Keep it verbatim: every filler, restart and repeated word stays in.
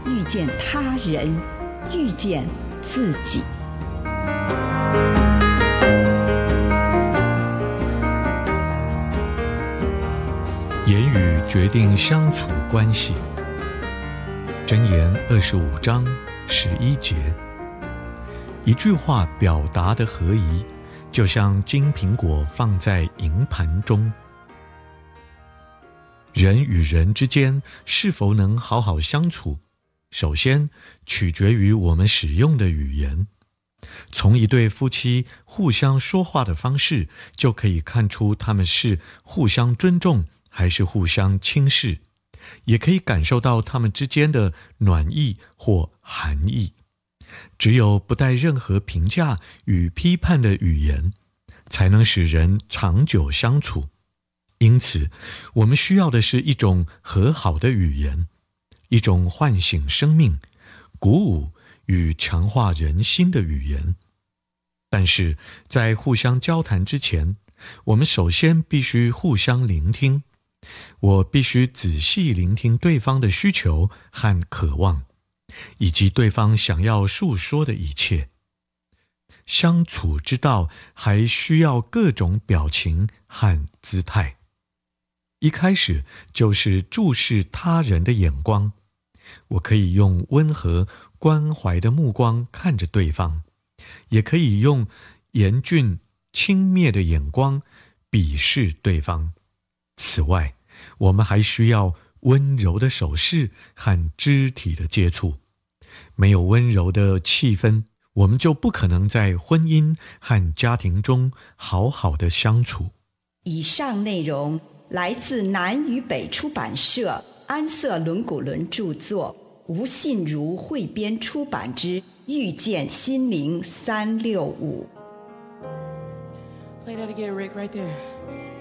遇见他人，遇见自己。 言语决定相处关系。箴言二十五章十一节，一句话表达的合宜，就像金苹果放在银盘中。人与人之间是否能好好相处，首先取决于我们使用的语言。从一对夫妻互相说话的方式，就可以看出他们是互相尊重还是互相轻视，也可以感受到他们之间的暖意或寒意。只有不带任何评价与批判的语言，才能使人长久相处。因此，我们需要的是一种和好的语言，一种唤醒生命、鼓舞与强化人心的语言。但是在互相交谈之前，我们首先必须互相聆听。我必须仔细聆听对方的需求和渴望，以及对方想要述说的一切。相处之道还需要各种表情和姿态。一开始就是注视他人的眼光，我可以用温和关怀的目光看着对方，也可以用严峻轻蔑的眼光鄙视对方。此外，我们还需要温柔的手势和肢体的接触。没有温柔的气氛，我们就不可能在婚姻和家庭中好好的相处。 以上内容来自南与北出版社安瑟伦古伦著作，吴信如汇编出版之《遇见心灵三六五》。 Play that again, Rick, right there.